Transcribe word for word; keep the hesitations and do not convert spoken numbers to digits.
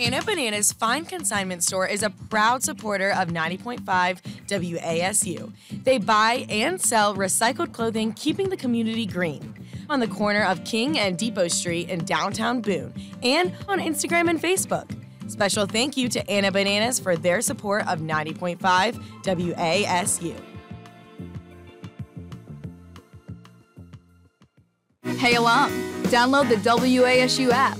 Anna Bananas Fine Consignment Store is a proud supporter of ninety point five W A S U. They buy and sell recycled clothing, keeping the community green. On the corner of King and Depot Street in downtown Boone, and on Instagram and Facebook. Special thank you to Anna Bananas for their support of ninety point five W A S U. Hey alum, download the W A S U app